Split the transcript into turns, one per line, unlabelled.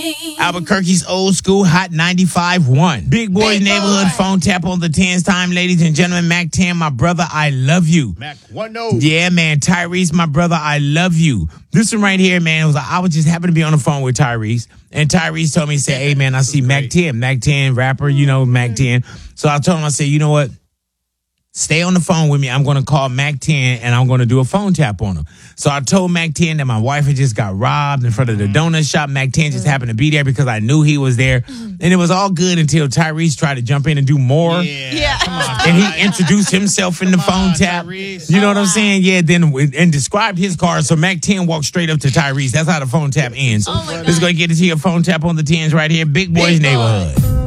Albuquerque's old school hot 95.1. Big Boy's Neighborhood phone tap on the 10's time, ladies and gentlemen. Mac 10, my brother, I love you.
Mac 1
Yeah, man. Tyrese, my brother, I love you. This one right here, man, I was just happened to be on the phone with Tyrese, and Tyrese told me, he said, hey, man, I see Mac 10. Mac 10, rapper, Mac 10. So I told him, I said, you know what? Stay on the phone with me. I'm going to call Mac 10 and I'm going to do a phone tap on him. So I told Mac 10 that my wife had just got robbed in front of the donut shop. Mac 10 just happened to be there because I knew he was there. And it was all good until Tyrese tried to jump in and do more.
Yeah.
Come on,
And he introduced himself in the phone tap.
Tyrese.
You know what I'm saying? Yeah, and described his car. So Mac 10 walked straight up to Tyrese. That's how the phone tap ends. Let's go get into your phone tap on the 10s right here. Big Boy's Neighborhood.